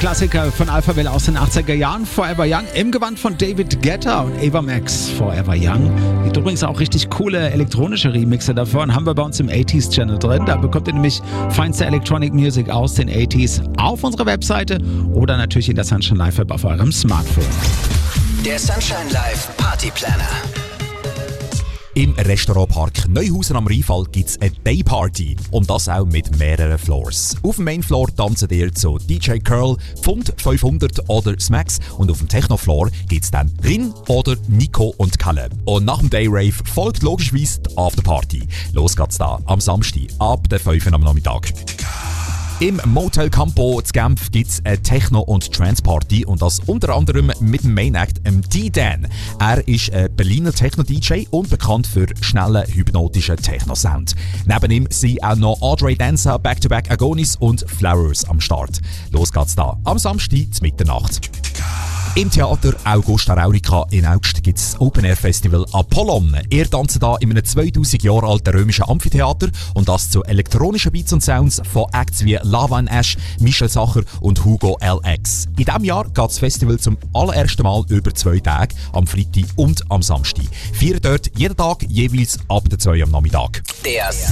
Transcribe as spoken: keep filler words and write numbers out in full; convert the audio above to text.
Klassiker von Alphaville aus den achtziger Jahren, Forever Young, im Gewand von David Guetta und Ava Max, Forever Young. Gibt übrigens auch richtig coole elektronische Remixe davon, haben wir bei uns im achtziger Channel drin. Da bekommt ihr nämlich feinste Electronic Music aus den achtziger auf unserer Webseite oder natürlich in der Sunshine Live App auf eurem Smartphone. Der Sunshine Live Party Planner. Im Restaurantpark Neuhausen am Rheinfall gibt es eine Dayparty und das auch mit mehreren Floors. Auf dem Mainfloor tanzen ihr zu D J Curl, Pfund fünfhundert oder Smacks und auf dem Technofloor gibt es dann Rin oder Nico und Kalle. Und nach dem Dayrave folgt logischerweise die Afterparty. Los geht's da am Samstag ab der fünf Uhr am Nachmittag. Im Motel Campo zu Genf gibt es eine Techno- und Trance-Party und das unter anderem mit dem Main Act, dem D-Dan. Er ist ein Berliner Techno-D J und bekannt für schnellen, hypnotischen Techno-Sound. Neben ihm sind auch noch Audrey Danza, Back-to-Back Agonis und Flowers am Start. Los geht's da am Samstag zur Mitternacht. Im Theater Augusta Raurica in Augst gibt es das Open-Air-Festival Apollon. Ihr tanzt hier in einem zweitausend Jahre alten römischen Amphitheater und das zu elektronischen Beats und Sounds von Acts wie Lava and Ash, Michel Sacher und Hugo L X. In diesem Jahr geht das Festival zum allerersten Mal über zwei Tage, am Freitag und am Samstag. Feiern dort jeden Tag jeweils ab der zwei am Nachmittag. Der